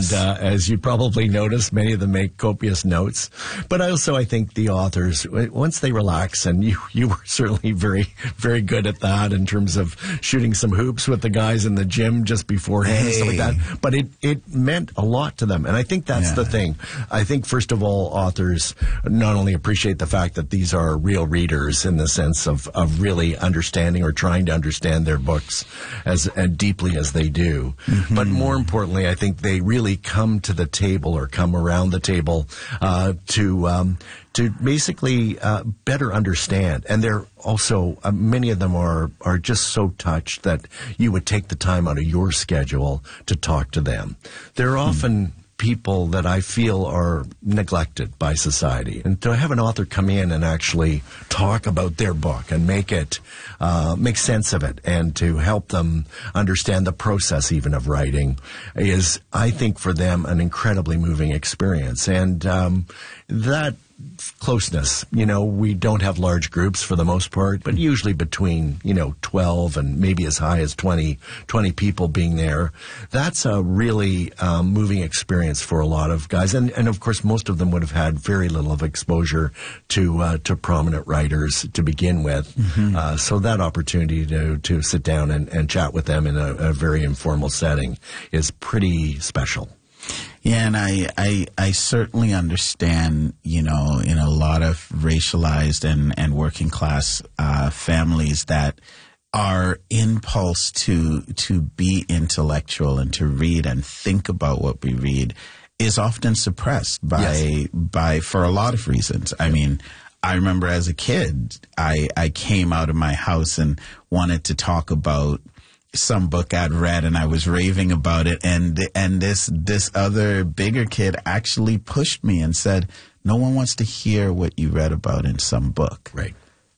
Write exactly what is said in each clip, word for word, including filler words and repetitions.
Yes. And uh, as you probably noticed, many of them make copious notes. But also, I think the authors, once they relax, and you, you were certainly very, very good at that in terms of shooting some hoops with the guys in the gym just beforehand hey. and stuff like that. But it, it meant a lot to them. And I think that's yeah. the thing. I think, first of all, authors not only appreciate the fact that these are real readers in the sense of, of really understanding or trying to understand their books as, as deeply as they do. Mm-hmm. But more importantly, I think they really come to the table or come around the table uh, to um, to basically uh, better understand. And they're also, uh, many of them are, are just so touched that you would take the time out of your schedule to talk to them. They're often... Mm. people that I feel are neglected by society. And to have an author come in and actually talk about their book and make it, uh, make sense of it and to help them understand the process even of writing is, I think, for them an incredibly moving experience. And um, that closeness, you know, we don't have large groups for the most part, but usually between, you know, twelve and maybe as high as twenty, twenty people being there. That's a really um, moving experience for a lot of guys. And, and of course, most of them would have had very little of exposure to uh, to prominent writers to begin with. Mm-hmm. Uh, so that opportunity to, to sit down and, and chat with them in a, a very informal setting is pretty special. Yeah, and I, I, I certainly understand, you know, in a lot of racialized and, and working class uh, families that our impulse to to be intellectual and to read and think about what we read is often suppressed by yes. by for a lot of reasons. I mean, I remember as a kid, I, I came out of my house and wanted to talk about some book I'd read, and I was raving about it, and and this this other bigger kid actually pushed me and said, "No one wants to hear what you read about in some book." Right.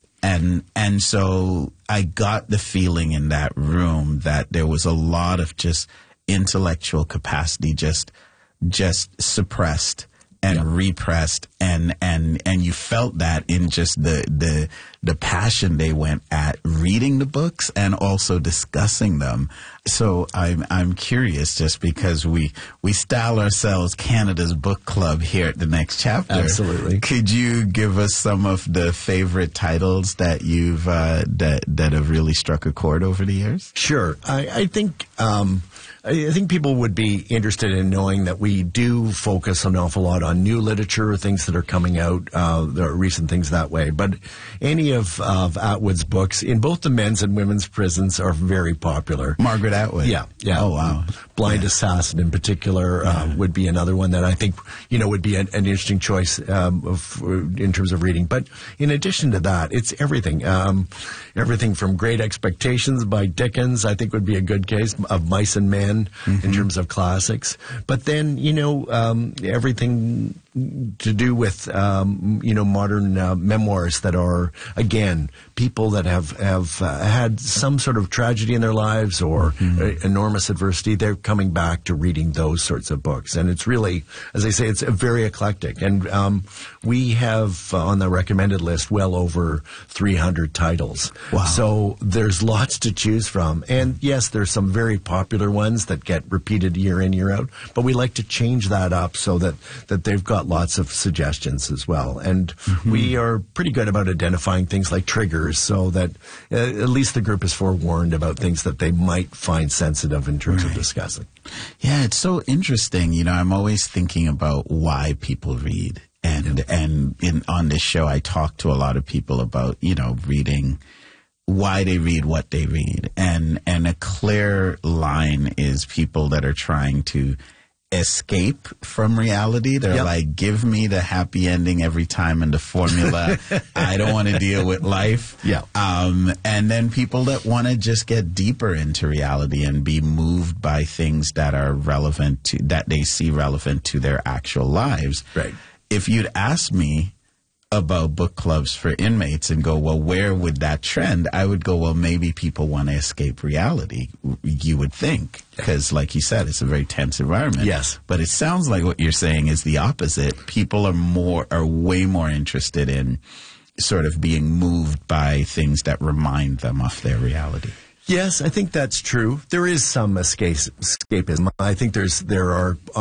And and so I got the feeling in that room that there was a lot of just intellectual capacity just just suppressed and yeah. repressed, and, and and you felt that in just the the the passion they went at reading the books and also discussing them. So I'm I'm curious, just because we we style ourselves Canada's book club here at the Next Chapter. Absolutely. Could you give us some of the favorite titles that you've uh, that that have really struck a chord over the years? Sure. I, I think. Um, I think people would be interested in knowing that we do focus an awful lot on new literature, things that are coming out, uh, there are recent things that way. But any of, of Atwood's books in both the men's and women's prisons are very popular. Margaret Atwood. Yeah, yeah. Oh, wow. Blind yeah. Assassin in particular uh, yeah. would be another one that I think, you know, would be an, an interesting choice um, of, in terms of reading. But in addition to that, it's everything. Um, everything from Great Expectations by Dickens, I think would be a good case, of Mice and Men. Mm-hmm. In terms of classics. But then, you know, um, everything to do with, um, you know, modern uh, memoirs that are, again, people that have, have uh, had some sort of tragedy in their lives or mm-hmm. uh, enormous adversity. They're coming back to reading those sorts of books. And it's really, as I say, it's very eclectic. And um, we have uh, on the recommended list well over three hundred titles. Wow. So there's lots to choose from. And yes, there's some very popular ones that get repeated year in, year out. But we like to change that up so that, that they've got lots of suggestions as well. And mm-hmm. we are pretty good about identifying things like triggers so that uh, at least the group is forewarned about things that they might find sensitive in terms right. of discussing. Yeah, it's so interesting. You know, I'm always thinking about why people read. And, yeah. and in, on this show, I talk to a lot of people about, you know, reading, why they read what they read. And, and a clear line is people that are trying to escape from reality. They're yep. like, give me the happy ending every time in the formula. I don't want to deal with life. Yeah. Um, and then people that want to just get deeper into reality and be moved by things that are relevant to, that they see relevant to their actual lives. Right. If you'd asked me about book clubs for inmates and go, well, where would that trend? I would go, well, maybe people want to escape reality, you would think, because like you said, it's a very tense environment. Yes. But it sounds like what you're saying is the opposite. People are more, are way more interested in sort of being moved by things that remind them of their reality. Yes, I think that's true. There is some escape, escapism. I think there's there are